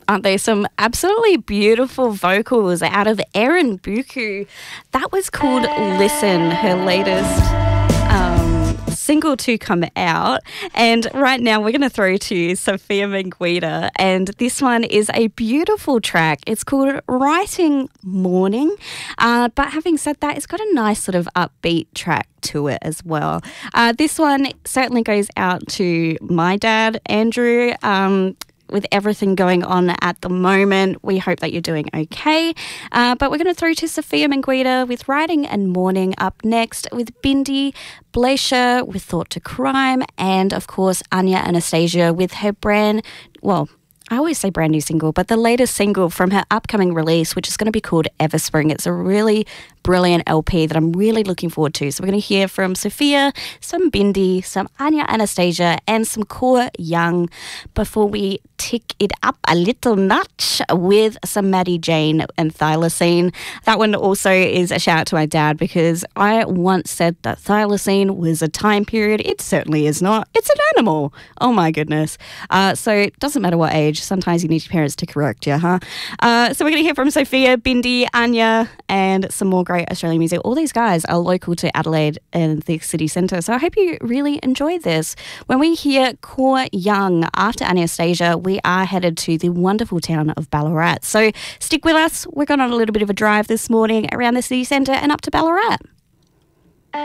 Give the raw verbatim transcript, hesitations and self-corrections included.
aren't they? Some absolutely beautiful vocals out of Erin Buku. That was called Listen, her latest um, single to come out. And right now we're going to throw to Sophia Menguida, and this one is a beautiful track. It's called Writing Morning. Uh, but having said that, it's got a nice sort of upbeat track to it as well. Uh, this one certainly goes out to my dad, Andrew. Um, with everything going on at the moment, we hope that you're doing okay. Uh, but we're going to throw to Sophia Menguida with Writing and Morning up next, with Bindi Blesha with Thought to Crime, and of course Anya Anastasia with her brand, well, I always say brand new single, but the latest single from her upcoming release, which is going to be called Everspring. It's a really brilliant L P that I'm really looking forward to. So we're going to hear from Sophia, some Bindi, some Anya Anastasia, and some Core Young before we tick it up a little notch with some Maddie Jane and Thylacine. That one also is a shout out to my dad, because I once said that Thylacine was a time period. It certainly is not. It's an animal. Oh my goodness. Uh, so it doesn't matter what age. Sometimes you need your parents to correct you, huh? Uh, so we're going to hear from Sophia, Bindi, Anya, and some more great Australian music. All these guys are local to Adelaide and the city centre, so I hope you really enjoy this. When we hear Core Young after Anastasia, we are headed to the wonderful town of Ballarat. So stick with us. We're going on a little bit of a drive this morning around the city centre and up to Ballarat.